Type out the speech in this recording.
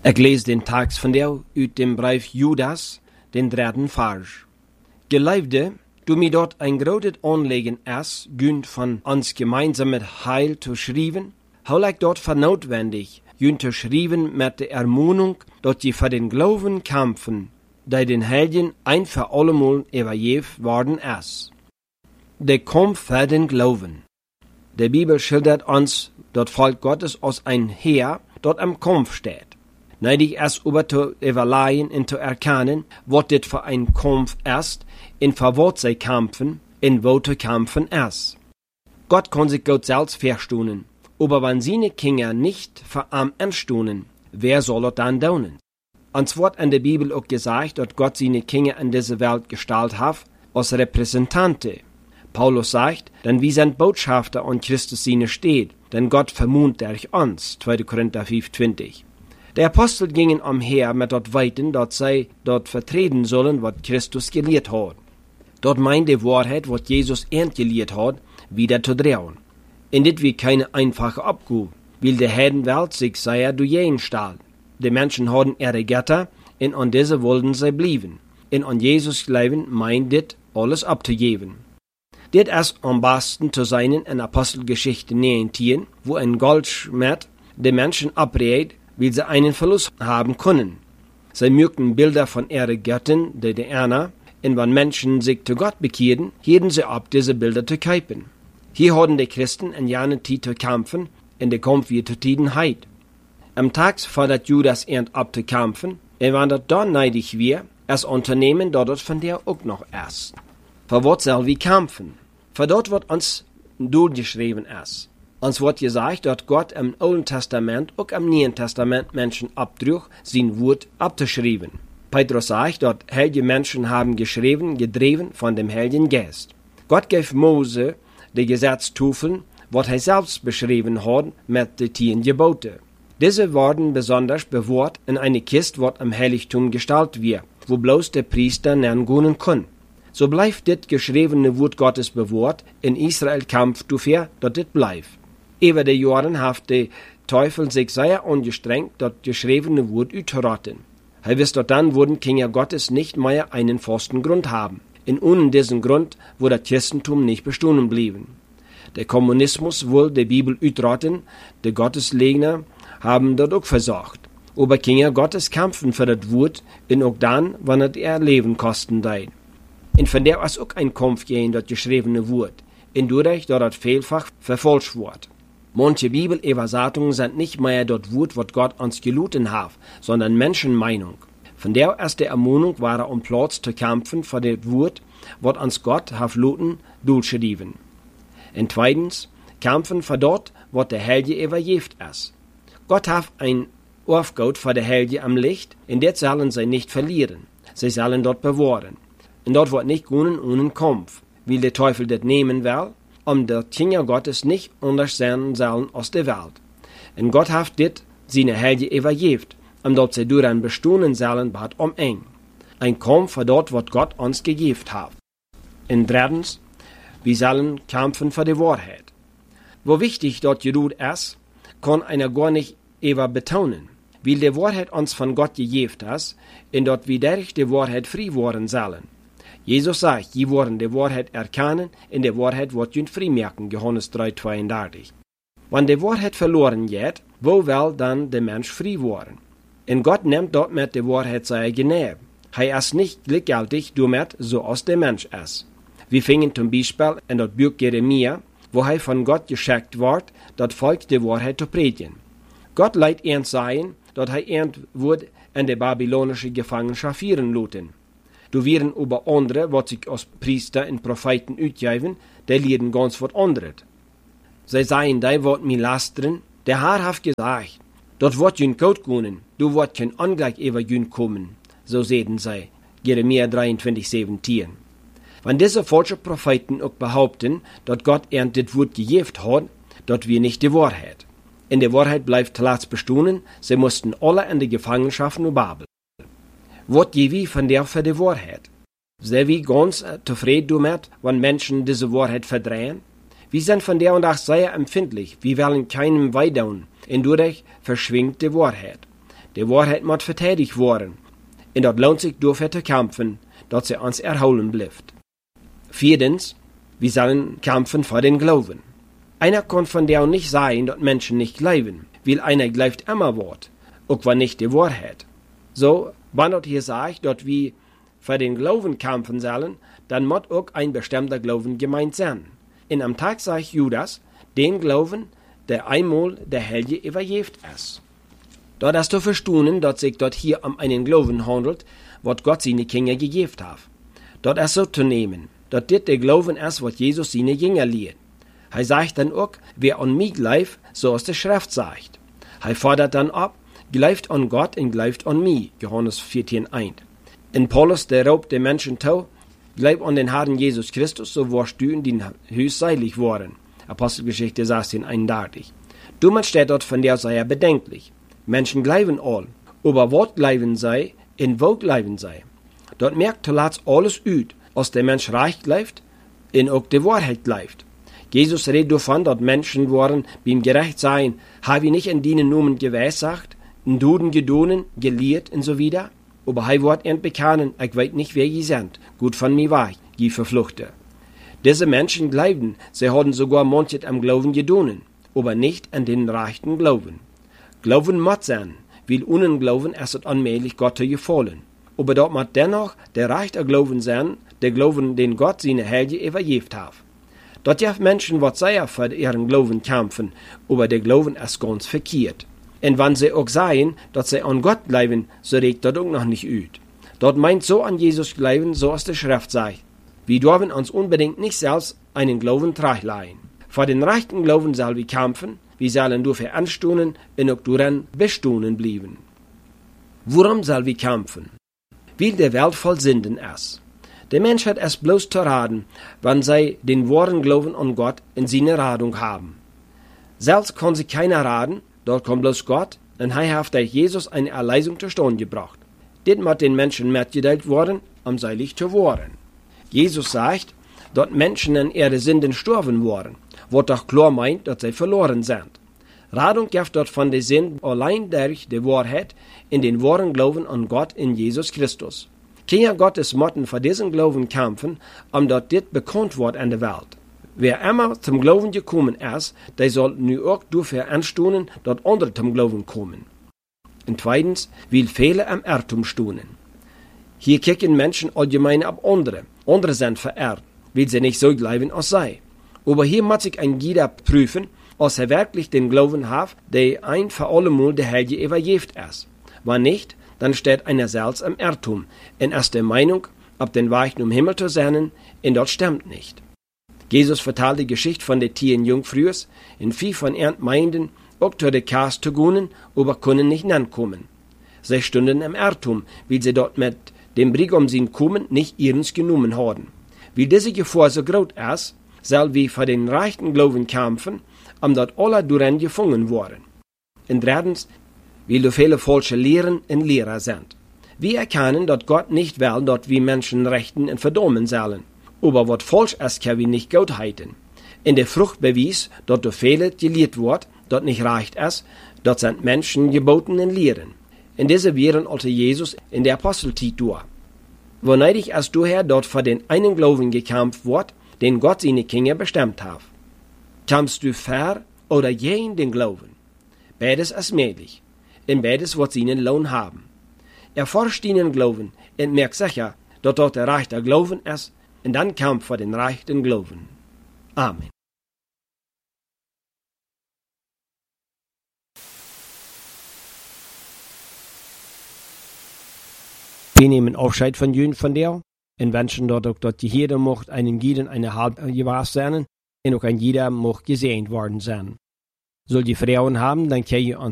Ik lees den tekst vandaag uit dem brief Judas, den 3. vers. Geliefde, du mir dort ein großes Anliegen ist, günd von uns gemeinsames Heil zu schreiben, hau ich dort für notwendig, günd zu schreiben mit der Ermahnung, dass je für den Glauben kämpfen, die den Helden ein für allemal übergeben worden ist. Der Kampf für den Glauben. Die Bibel schildert uns, das Volk Gottes aus ein Heer, dort am Kampf steht. Neidig es über zu überlegen und zu erkennen, was das für ein Kampf ist, in für was sie kämpfen, in wo zu kämpfen ist. Gott kann sich Gott selbst verstehen, aber wenn seine Kinder nicht für ihn anstehen, wer soll es dann tun? Uns wird in der Bibel auch gesagt, dass Gott seine Kinder in diese Welt gestellt hat, als Repräsentanten. Paulus sagt, denn wir sind Botschafter an Christus seine steht, denn Gott vermont durch uns, 2. Korinther 5,20. Die Apostel gingen umher mit dort Weiten, dass sie dort vertreten sollen, was Christus gelehrt hat. Dort meint die Wahrheit, was Jesus gelehrt hat, wieder zu drehen. In dit wie keine einfache Abgabe, weil die Herdenwelt sich sehr durch jeden stahl. Die Menschen haben ihre Götter, und an diese wollten sie bleiben. Und an Jesus glauben meint dit alles abzugeben. Dit ist am besten zu sein in Apostelgeschichte 19, wo ein Goldschmied die Menschen abrät, weil sie einen Verlust haben können. Sie mögen Bilder von ihrer Göttin, der Diana, und wenn Menschen sich zu Gott bekehren, hielten sie ab, diese Bilder zu kaufen. Hier hatten die Christen in jener Zeit zu kämpfen, in der Kampf wie zur Tiedenheit. Am Tag fordert Judas ernt ab zu kämpfen, und wenn das dann neidig wir, als Unternehmen dort von der auch noch erst. Für was soll wir kämpfen? Für dort wird uns durchgeschrieben ist. Uns wird gesagt, dass Gott im Alten Testament und im Neuen Testament Menschen abdrückt, sein Wort abzuschreiben. Petrus sagt, dass heilige Menschen haben geschrieben, gedreven von dem Heiligen Geist. Gott gab Mose die Gesetztafeln, was er selbst beschrieben hat, mit den 10 Geboten. Diese wurden besonders bewahrt in eine Kiste, was im Heiligtum gestaltet wird, wo bloß der Priester gehen kann. So bleibt das geschriebene Wort Gottes bewahrt, in Israel kämpft dafür, dass das bleibt. Über die Jahre hat der Teufel sich sehr angestrengt, das geschriebene Wort auszurotten. Er wisst, dass dann würden Kinder Gottes nicht mehr einen festen Grund haben. Und ohne diesen Grund würde das Christentum nicht bestehen bleiben. Der Kommunismus will die Bibel ausrotten, die Gottesleugner haben dort auch versorgt. Aber Kinder Gottes kämpfen für das Wort, und auch dann, wenn es ihr Leben kosten wird. Und von der ist auch ein Kampf gegen das geschriebene Wort, und dadurch, dass das vielfach verfälscht wird. Manche Bibelübersetzungen sind nicht mehr das Wort, was Gott uns geluten hat, sondern Menschenmeinung. Von der ist die Ermahnung war, um Platz zu kämpfen für das Wort, was uns Gott hat luten, durchschrieben. Und zweitens, kämpfen für dort, was der Heilige übergeben ist. Gott hat ein Aufgabe für die Heilige am Licht, und das sollen sie nicht verlieren. Sie sollen dort bewahren. Und dort wird nicht gehen ohne Kampf, weil der Teufel das nehmen will, um der Kinder Gottes nicht anders sein sollen aus der Welt. Und Gott hat dit seine Heilige übergeben, dort sie daran bestehen sollen, bat eng. Ein Kampf für dort, was Gott uns gegeben hat. Und drittens, wir sollen kämpfen für die Wahrheit. Wo wichtig dort geduld ist, kann einer gar nicht betonen, weil die Wahrheit uns von Gott gegeben ist, und dort wir durch die Wahrheit frei werden sollen. Jesus sagt, je wollen die Wahrheit erkennen, in der Wahrheit wird jün frei merken, Johannes 3,32. Wenn die Wahrheit verloren geht, wo will dann der Mensch frei werden? Und Gott nimmt dort mit der Wahrheit seine Gnade. Er ist nicht gleichgültig damit, so als der Mensch ist. Wir finden zum Beispiel in das Buch Jeremia, wo er von Gott geschickt wird, das Volk die Wahrheit zu predigen. Gott leiht ernst sein, dass er ernst wird in der babylonischen Gefangenschaft führen lassen. Du wären über andere, was sich als Priester und Propheten utgeben, die lehren ganz was anderes. Sie sagen, die wird mir lastern, der Herr hat gesagt, dort wird jün gut gehen, du wird kein Ungleich über jün kommen, so sehen sie, Jeremia 23,17. Wenn diese falschen Propheten auch behaupten, dass Gott das Wort gegeben hat, dort wir nicht die Wahrheit. In der Wahrheit bleibt Platz bestehen, sie mussten alle in die Gefangenschaft nur Babel. Was je wie von der für die Wahrheit? Sind wir ganz zufrieden damit, wenn Menschen diese Wahrheit verdrehen? Wir sind von der und auch sehr empfindlich. Wir wollen keinem wehtun, und dadurch verschwingt die Wahrheit. Die Wahrheit muss verteidigt worden. Und dort lohnt sich dafür zu kämpfen, dass sie uns erholen bleibt. Viertens, wir sollen kämpfen für den Glauben. Einer kann von der nicht sagen, dass Menschen nicht glauben, weil einer glaubt immer Wort, auch wenn nicht die Wahrheit. So, wenn dort hier sagt, dass wir für den Glauben kämpfen sollen, dann muss auch ein bestimmter Glauben gemeint sein. Und am Tag sagt Judas, den Glauben, der einmal der Helge überjeft ist. Dort ist zu verstehen, dass sich dort hier um einen Glauben handelt, was Gott seine Kinder gegeben hat. Dort ist so zu nehmen, dass das der Glauben ist, was Jesus seine Jünger lehrt. Er sagt dann auch, wer an mich glaubt, so als die Schrift sagt. Er fordert dann ab, glaubt an Gott und glaubt an mich, Johannes 14,1. In Paulus, der raubt den Menschen zu, glaub an den Herrn Jesus Christus, so warst du in den Hüs seilig worden. Apostelgeschichte 16,31. Dummer steht dort von der sei bedenklich. Menschen glauben all, aber was glauben sei, in wo glauben sei. Dort merkt zuletzt alles ut, als der Mensch reich glaubt, in auch die Wahrheit glaubt. Jesus redet davon, dass Menschen waren beim Gerechtsein, habe ich nicht in dienen Namen geweissagt, in Duden gedonen, gelehrt und so wieder. Aber er wird ihnen bekennen, ich weiß nicht, wer sie sind, gut von mir war, die verfluchte. Diese Menschen glauben, sie haben sogar manches am Glauben gedonen, aber nicht an den rechten Glauben. Glauben muss sein, weil ohne Glauben ist es allmählich Gott zu gefallen. Aber dort muss dennoch der rechte Glauben sein, der Glauben, den Gott seine Helge übergeben hat. Dort gibt Menschen, was sehr für ihren Glauben kämpfen, aber der Glauben ist ganz verkehrt. Und wenn sie auch sagen, dass sie an Gott glauben, so regt das auch noch nicht ut. Dort meint so an Jesus glauben, so als die Schrift sagt. Wir dürfen uns unbedingt nicht selbst einen Glauben trachleihen. Für den rechten Glauben sollen wir kämpfen, wir sollen dafür anstunen und auch daran bestunen bleiben. Worum sollen wir kämpfen? Weil die Welt voll Sünden ist. Der Mensch hat es bloß zu raten, wann sie den wahren Glauben an Gott in seine Radung haben. Selbst kann sie keiner raten, dort kommt bloß Gott, und er hat durch Jesus eine Erlösung zustande gebracht. Dit muss den Menschen mitgeteilt worden, um seilig zu werden. Jesus sagt, dass Menschen an ihre Sünden sterben worden, was doch klar meint, dass sie verloren sind. Radung gibt dort von der Sünden allein durch die Wahrheit in den wahren Glauben an Gott in Jesus Christus. Kinder Gottes motten für diesen Glauben kämpfen, dort dit bekannt wird in der Welt. Wer immer zum Glauben gekommen ist, der soll nu auch dafür anstunen, dass andere zum Glauben kommen. Und zweitens, will viele am Irrtum stunen. Hier kicken Menschen allgemein ab andere. Andere sind verehrt, weil sie nicht so glauben als sei. Aber hier muss sich ein jeder prüfen, als er wirklich den Glauben hat, der ein für allemal der Helge überjeft ist. Wenn nicht, dann steht einer selbst im Irrtum und ist der Meinung, ab den Weg zum Himmel zu sein, und dort stimmt nicht. Jesus vertelt die Geschichte von den 10 Jungfrüs, in viel von ihren Meinden, auch zu der Kast zu gehen, aber können nicht nankommen. Sie stunden im Irrtum, weil sie dort mit dem Brigum sin kommen nicht ihrens genommen haben. Weil diese Gefahr so groß ist, soll wir für den rechten Glauben kämpfen, dort alle darin gefangen worden. Und drittens, weil so viele falsche Lehren und Lehrer sind. Wir erkennen, dass Gott nicht will, dass wir Menschen rechten und verdammen sollen. Aber was falsch ist, können wir nicht gut halten. In der Frucht bewies, dass durch viele gelehrt wird, dass nicht reicht ist, dort sind Menschen geboten und Lehren. Und diese wären unter Jesus in der Apostelzeit durch. Woneidig ist daher dort für den einen Glauben gekämpft wird, den Gott seine Kinder bestimmt hat. Kämpfst du für oder gegen den Glauben? Beides ist möglich. In beides wird seinen Lohn haben. Erforscht den Glauben und merkt sicher, dass dort der rechte Glauben ist, und dann kämpft für den rechten Glauben. Amen. Wir nehmen Abschied von Jün von dir und wünschen dort auch, dass jeder mocht einen jeden eine halbe Jahr sein und auch ein jeder mocht gesehen worden sein. Soll die Frauen haben, dann kann ihr